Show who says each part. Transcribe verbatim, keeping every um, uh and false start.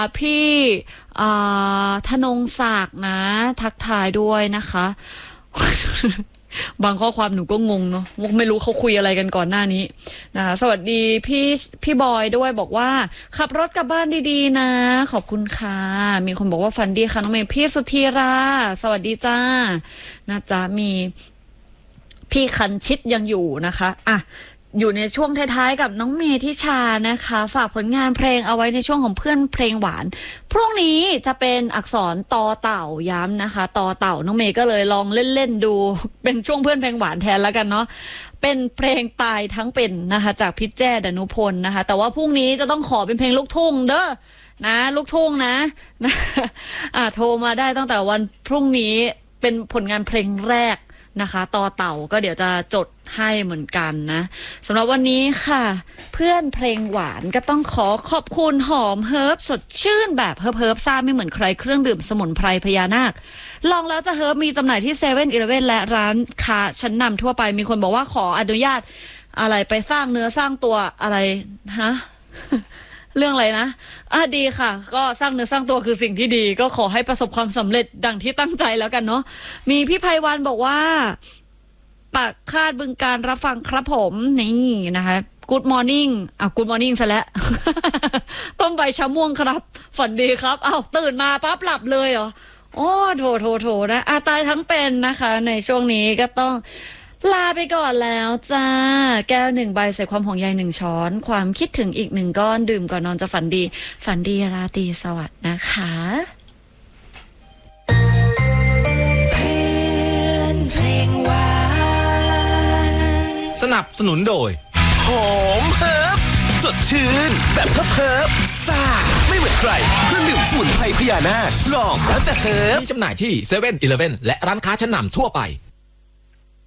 Speaker 1: พี่ธนงศักดิ์นะทักทายด้วยนะคะ บางข้อความหนูก็งงเนาะไม่รู้เขาคุยอะไรกันก่อนหน้านี้นะคะสวัสดีพี่พี่บอยด้วยบอกว่าขับรถกลับบ้านดีๆนะขอบคุณค่ะมีคนบอกว่าฝันดีค่ะน้องเมย์พี่สุธีราสวัสดีจ้านะจ๊ะมีพี่คันชิดยังอยู่นะคะอ่ะอยู่ในช่วงท้ายๆกับน้องเมทิชานะคะฝากผลงานเพลงเอาไว้ในช่วงของเพื่อนเพลงหวานพรุ่งนี้จะเป็นอักษรตอเต่าย้ำนะคะตอเต่าน้องเมย์ก็เลยลองเล่นๆดูเป็นช่วงเพื่อนเพลงหวานแทนแล้วกันเนาะเป็นเพลงตายทั้งเป็นนะคะจากพิแจ้ดนุพลนะคะแต่ว่าพรุ่งนี้จะต้องขอเป็นเพลงลูกทุ่งเด้อนะลูกทุ่งนะนะอ่ะโทรมาได้ตั้งแต่วันพรุ่งนี้เป็นผลงานเพลงแรกนะคะต่อเต่าก็เดี๋ยวจะจดให้เหมือนกันนะสำหรับวันนี้ค่ะเพื่อนเพลงหวานก็ต้องขอขอบคุณหอมเฮิร์บสดชื่นแบบเฮิร์บเฮิร์บซ่าไม่เหมือนใครเครื่องดื่มสมุนไพรพญานาคลองแล้วจะเฮิร์บมีจำหน่ายที่เซเว่นอีเลฟเว่นและร้านค้าชั้นนำทั่วไปมีคนบอกว่าขออนุญาตอะไรไปสร้างเนื้อสร้างตัวอะไรฮะ เรื่องอะไรนะอ่ะดีค่ะก็สร้างเนื้อสร้างตัวคือสิ่งที่ดีก็ขอให้ประสบความสำเร็จดังที่ตั้งใจแล้วกันเนาะมีพี่ไพวันบอกว่าปากคาดบึงการรับฟังครับผมนี่นะคะ Good morning อ่ะ Good morning ซะแล้ว ต้มใบชะม่วงครับฝันดีครับอ้าวตื่นมาปั๊บหลับเลยเหรอโอ้โถโถโถนะอาตายทั้งเป็นนะคะในช่วงนี้ก็ต้องลาไปก่อนแล้วจ้าแก้วหนึ่งใบใส่ความห่วงใยหนึ่งช้อนความคิดถึงอีกหนึ่งก้อนดื่มก่อนนอนจะฝันดีฝันดีราตรีสวัสดิ์นะคะ
Speaker 2: เพื่อนเพลงหวาน
Speaker 3: สนับสนุนโดย
Speaker 4: หอมเฮิร์บสดชื่นแบบเฮิร์บเฮิร์บซ่าไม่เหมือนใครเครื่องดื่มสมุนไพรพญานาคลองแล้วจะเฮิร์บ
Speaker 3: มีจำหน่ายที่เซเว่นอีเลฟเว่นและร้านค้าชั้นนำทั่วไป